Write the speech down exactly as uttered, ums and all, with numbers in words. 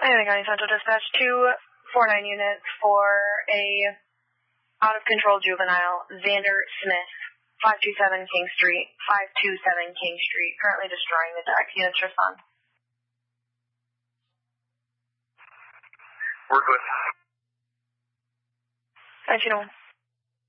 Miami County Central Dispatch two forty-nine unit for a out-of-control juvenile, Xander Smith, five two seven King Street, five two seven King Street, currently destroying the deck. Units respond. We're good. nineteen oh one.